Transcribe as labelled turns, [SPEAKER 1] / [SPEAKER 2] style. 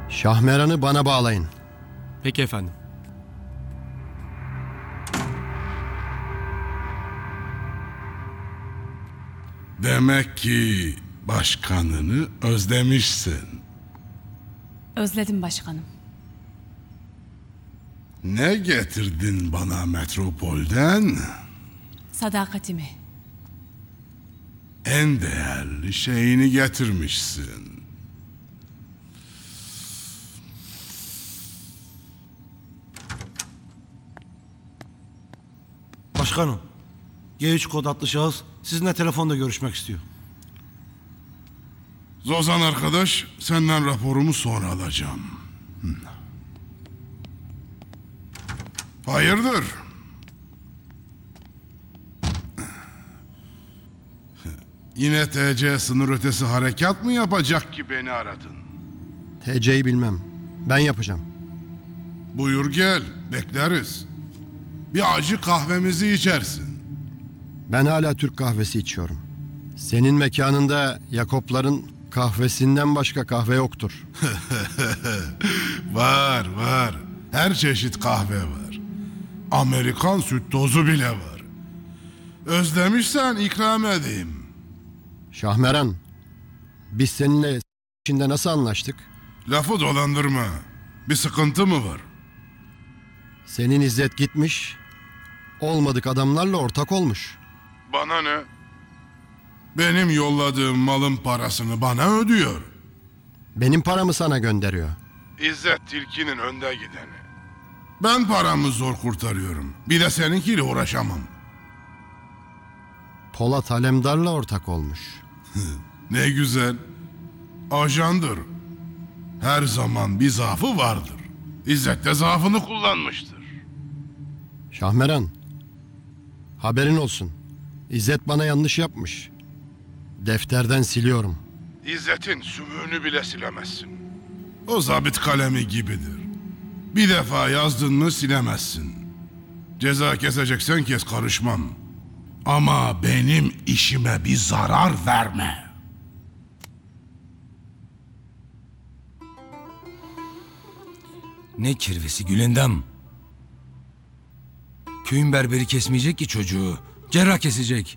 [SPEAKER 1] Şahmeran'ı bana bağlayın.
[SPEAKER 2] Peki efendim.
[SPEAKER 3] Demek ki başkanını özlemişsin.
[SPEAKER 4] Özledim başkanım.
[SPEAKER 3] Ne getirdin bana metropolden?
[SPEAKER 4] Sadakatimi.
[SPEAKER 3] En değerli şeyini getirmişsin.
[SPEAKER 5] Başkanım, G3 kod adlı şahıs sizinle telefonda görüşmek istiyor.
[SPEAKER 3] Zozan arkadaş, senden raporumu sonra alacağım. Hayırdır? Yine TC sınır ötesi harekat mı yapacak ki beni aradın?
[SPEAKER 1] TC'yi bilmem. Ben yapacağım.
[SPEAKER 3] Buyur gel, bekleriz. Bir acı kahvemizi içersin.
[SPEAKER 1] Ben hala Türk kahvesi içiyorum. Senin mekanında Yakopların kahvesinden başka kahve yoktur.
[SPEAKER 3] Var. Her çeşit kahve var. Amerikan süt tozu bile var. Özlemişsen ikram edeyim.
[SPEAKER 1] Şahmeran, biz seninle içinde nasıl anlaştık?
[SPEAKER 3] Lafı dolandırma. Bir sıkıntı mı var?
[SPEAKER 1] Senin İzzet gitmiş, olmadık adamlarla ortak olmuş.
[SPEAKER 3] Bana ne? Benim yolladığım malın parasını bana ödüyor.
[SPEAKER 1] Benim paramı sana gönderiyor.
[SPEAKER 3] İzzet Tilki'nin önde gideni. Ben paramı zor kurtarıyorum. Bir de seninkiyle uğraşamam.
[SPEAKER 1] Polat Alemdar'la ortak olmuş.
[SPEAKER 3] Ne güzel. Ajandır. Her zaman bir zaafı vardır. İzzet de zaafını kullanmıştır.
[SPEAKER 1] Şahmeran, haberin olsun. İzzet bana yanlış yapmış. Defterden siliyorum.
[SPEAKER 3] İzzet'in sümüğünü bile silemezsin. O zabit kalemi gibidir. Bir defa yazdın mı silemezsin. Ceza keseceksen kes, karışmam. Ama benim işime bir zarar verme.
[SPEAKER 6] Ne kirvesi Gülendam. Köyün berberi kesmeyecek ki çocuğu. Cerrah kesecek.